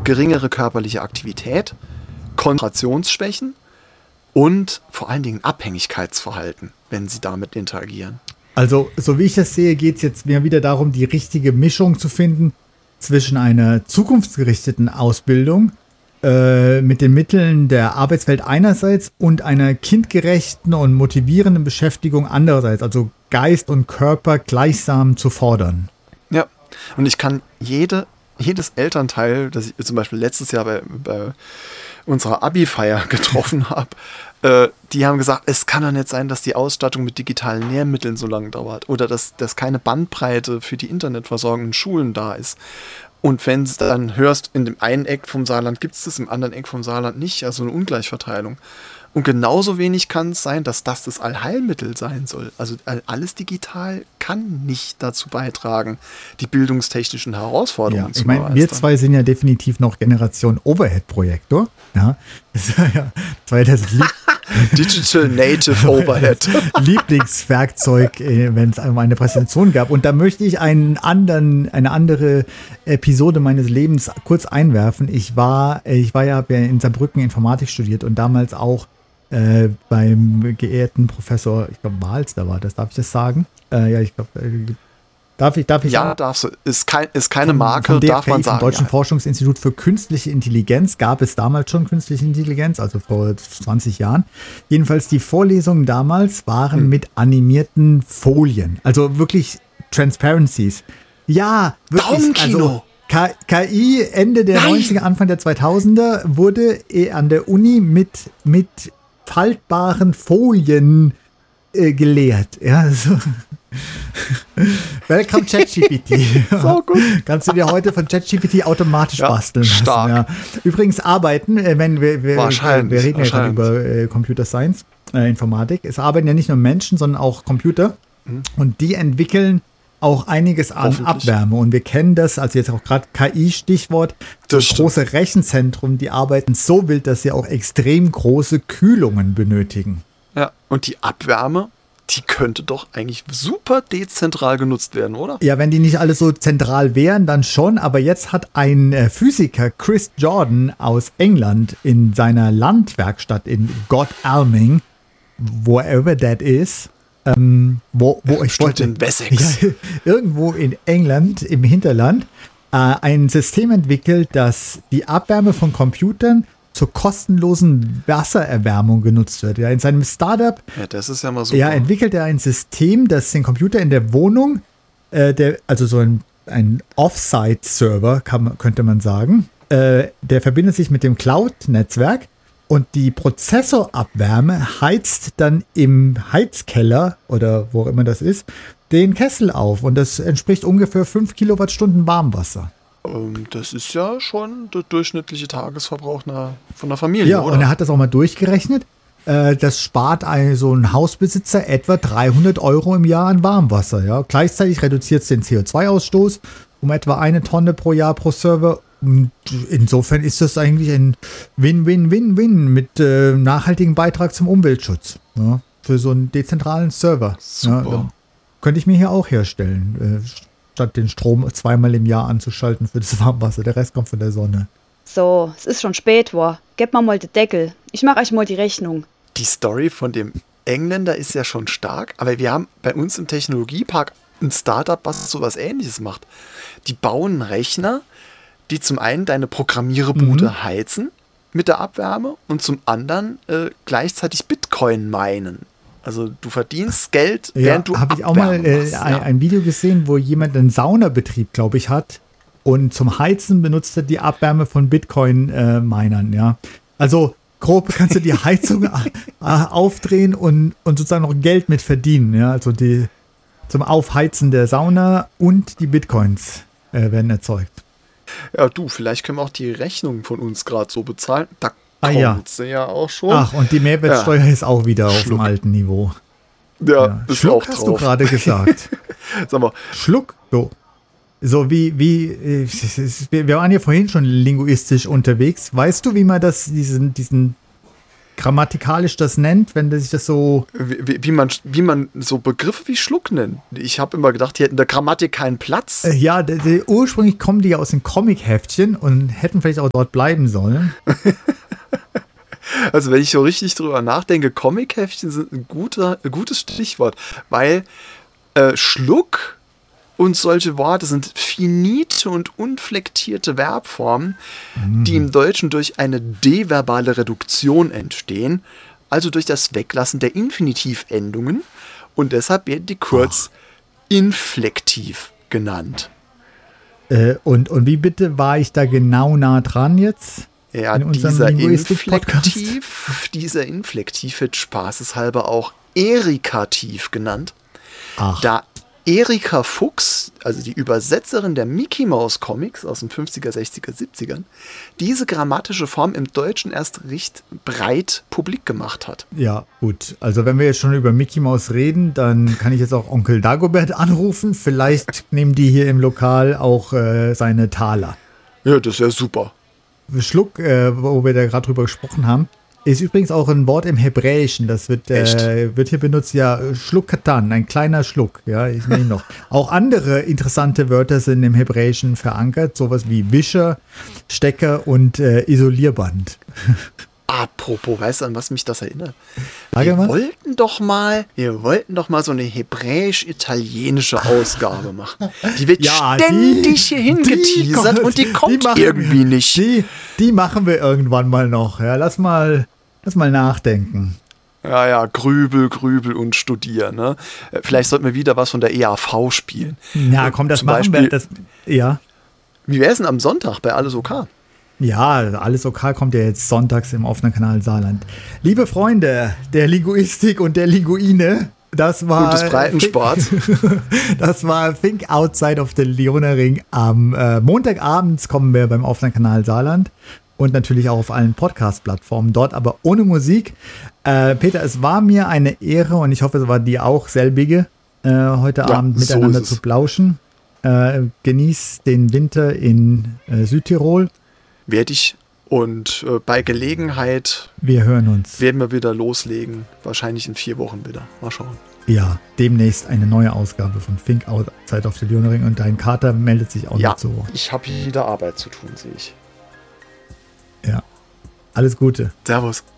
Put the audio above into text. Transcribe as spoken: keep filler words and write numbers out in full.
geringere körperliche Aktivität, Konzentrationsschwächen und vor allen Dingen Abhängigkeitsverhalten, wenn sie damit interagieren. Also, so wie ich das sehe, geht es jetzt mir wieder darum, die richtige Mischung zu finden zwischen einer zukunftsgerichteten Ausbildung äh, mit den Mitteln der Arbeitswelt einerseits und einer kindgerechten und motivierenden Beschäftigung andererseits, also Geist und Körper gleichsam zu fordern. Ja, und ich kann jede, jedes Elternteil, das ich zum Beispiel letztes Jahr bei, bei unserer Abi-Feier getroffen habe, äh, die haben gesagt, es kann doch nicht sein, dass die Ausstattung mit digitalen Lehrmitteln so lange dauert oder dass, dass keine Bandbreite für die Internetversorgung in Schulen da ist. Und wenn du dann hörst, in dem einen Eck vom Saarland gibt es das, im anderen Eck vom Saarland nicht, also eine Ungleichverteilung. Und genauso wenig kann es sein, dass das das Allheilmittel sein soll. Also alles digital kann nicht dazu beitragen, die bildungstechnischen Herausforderungen ja, zu ich meine, meistern. wir zwei sind ja definitiv noch Generation Overhead-Projektor. Ja, das war ja, das war ja das Digital Native Overhead. Lieblingswerkzeug, wenn es einmal eine Präsentation gab. Und da möchte ich einen anderen, eine andere Episode meines Lebens kurz einwerfen. Ich war, ich war ja in Saarbrücken Informatik studiert und damals auch äh, beim geehrten Professor, ich glaube Wals, da war das, darf ich das sagen? Äh, ja, ich glaube, äh, darf ich, darf ich ja, sagen? darfst du. Ist, kein, ist keine Von, Marke, von darf man sagen. Vom Deutschen ja. Forschungsinstitut für Künstliche Intelligenz gab es damals schon Künstliche Intelligenz, also vor zwanzig Jahren. Jedenfalls die Vorlesungen damals waren hm. mit animierten Folien, also wirklich Transparencies. Ja, wirklich. Daumenkino. Also K I Ende der Nein. neunziger, Anfang der zweitausender wurde an der Uni mit, mit faltbaren Folien äh, gelehrt. Ja, so. Welcome ChatGPT. So gut. Kannst du dir heute von ChatGPT automatisch ja, basteln lassen. Stark. Ja. Übrigens arbeiten, äh, wenn wir, wir, wahrscheinlich, wir reden ja gerade wahrscheinlich. über äh, Computer Science, äh, Informatik. Es arbeiten ja nicht nur Menschen, sondern auch Computer. Mhm. Und die entwickeln auch einiges an Abwärme. Und wir kennen das, also jetzt auch gerade K I-Stichwort, das große Rechenzentrum, die arbeiten so wild, dass sie auch extrem große Kühlungen benötigen. Ja, und die Abwärme, die könnte doch eigentlich super dezentral genutzt werden, oder? Ja, wenn die nicht alle so zentral wären, dann schon. Aber jetzt hat ein Physiker, Chris Jordan aus England, in seiner Landwerkstatt in Godalming, wherever that is, ähm, wo, wo ich wollte, in Wessex. Ja, irgendwo in England im Hinterland, äh, ein System entwickelt, das die Abwärme von Computern zur kostenlosen Wassererwärmung genutzt wird. Ja, in seinem Startup ja, das ist ja mal super. Ja, entwickelt er ein System, das den Computer in der Wohnung, äh, der, also so ein, ein Offsite-Server, kann, könnte man sagen, äh, der verbindet sich mit dem Cloud-Netzwerk und die Prozessorabwärme heizt dann im Heizkeller oder wo auch immer das ist, den Kessel auf. Und das entspricht ungefähr fünf Kilowattstunden Warmwasser. Das ist ja schon der durchschnittliche Tagesverbrauch einer, von einer Familie, ja, oder? Und er hat das auch mal durchgerechnet. Das spart ein, so ein Hausbesitzer etwa dreihundert Euro im Jahr an Warmwasser. Ja. Gleichzeitig reduziert es den C O zwei Ausstoß um etwa eine Tonne pro Jahr pro Server. Und insofern ist das eigentlich ein Win-Win-Win-Win mit äh, nachhaltigem Beitrag zum Umweltschutz. Ja, für so einen dezentralen Server. Super. Ja, könnte ich mir hier auch herstellen, äh, statt den Strom zweimal im Jahr anzuschalten für das Warmwasser. Der Rest kommt von der Sonne. So, es ist schon spät, war. Gebt mal mal den Deckel. Ich mache euch mal die Rechnung. Die Story von dem Engländer ist ja schon stark, aber wir haben bei uns im Technologiepark ein Startup, was sowas Ähnliches macht. Die bauen einen Rechner, die zum einen deine Programmiererbude mhm. heizen mit der Abwärme und zum anderen äh, gleichzeitig Bitcoin meinen. Also du verdienst Geld, ja, während du habe ich auch mal äh, machst, ein, ja. ein Video gesehen, wo jemand einen Saunabetrieb, glaube ich, hat und zum Heizen benutzt er die Abwärme von Bitcoin-Minern. Äh, ja. Also grob kannst du die Heizung aufdrehen und, und sozusagen noch Geld mit verdienen. Ja. Also die zum Aufheizen der Sauna und die Bitcoins äh, werden erzeugt. Ja, du, vielleicht können wir auch die Rechnung von uns gerade so bezahlen. Da ah, kommt ja. sie ja auch schon. Ach, und die Mehrwertsteuer ja. ist auch wieder Schluck. Auf dem alten Niveau. Ja, ja. Ist Schluck auch hast drauf. du gerade gesagt. Sag mal. Schluck, so. So wie, wie, wir waren ja vorhin schon linguistisch unterwegs. Weißt du, wie man das, diesen, diesen grammatikalisch das nennt, wenn sich das so... Wie, wie, man, wie man so Begriffe wie Schluck nennt. Ich habe immer gedacht, die hätten in der Grammatik keinen Platz. Äh, ja, die, die, ursprünglich kommen die ja aus den Comic-Heftchen und hätten vielleicht auch dort bleiben sollen. Also wenn ich so richtig drüber nachdenke, Comic-Heftchen sind ein, guter, ein gutes Stichwort, weil äh, Schluck und solche Worte sind finite und unflektierte Verbformen, mhm. die im Deutschen durch eine deverbale Reduktion entstehen, also durch das Weglassen der Infinitivendungen, und deshalb werden die kurz Ach. inflektiv genannt. Äh, und, und wie bitte war ich da genau nah dran jetzt? Ja, dieser Inflektiv, dieser Inflektiv wird spaßeshalber auch erikativ genannt. Ach. Da Erika Fuchs, also die Übersetzerin der Mickey Mouse Comics aus den fünfziger, sechziger, siebzigern, diese grammatische Form im Deutschen erst recht breit publik gemacht hat. Ja, gut. Also wenn wir jetzt schon über Mickey Mouse reden, dann kann ich jetzt auch Onkel Dagobert anrufen. Vielleicht nehmen die hier im Lokal auch äh, seine Taler. Ja, das wäre super. Schluck, äh, wo wir da gerade drüber gesprochen haben, ist übrigens auch ein Wort im Hebräischen. Das wird, äh, wird hier benutzt, ja, Schluck-Katan, ein kleiner Schluck. Ja, ich nehme noch. Auch andere interessante Wörter sind im Hebräischen verankert, sowas wie Wischer, Stecker und äh, Isolierband. Apropos, weißt du, an was mich das erinnert? Sag Wir mal. wollten doch mal, wir wollten doch mal so eine hebräisch-italienische Ausgabe machen. Die wird Ja, ständig die- hier hingeteasert die- und die kommt die machen- irgendwie nicht. Die, die machen wir irgendwann mal noch. Ja, lass mal, lass mal nachdenken. Ja, ja, Grübel, Grübel und Studieren. Ne? Äh, Vielleicht sollten wir wieder was von der E A V spielen. Ja, Und komm, das zum machen Beispiel, wir. Das, ja. Wie wäre es denn am Sonntag bei Alles OK? Ja, alles okay, kommt ja jetzt sonntags im offenen Kanal Saarland. Liebe Freunde der Linguistik und der Linguine, das war... Und des Breitensports. Das war Think Outside of the Leonering. Am äh, Montagabends kommen wir beim offenen Kanal Saarland und natürlich auch auf allen Podcast-Plattformen, dort aber ohne Musik. Äh, Peter, es war mir eine Ehre und ich hoffe, es war dir auch selbige, äh, heute Ja, Abend so miteinander ist es. zu plauschen. Äh, genieß den Winter in äh, Südtirol. Werde ich. Und äh, bei Gelegenheit Wir hören uns. werden wir wieder loslegen. Wahrscheinlich in vier Wochen wieder. Mal schauen. Ja, demnächst eine neue Ausgabe von Think Outside of the Leonering und dein Kater meldet sich auch Ja, nicht so. ich habe wieder Arbeit zu tun, sehe ich. Ja. Alles Gute. Servus.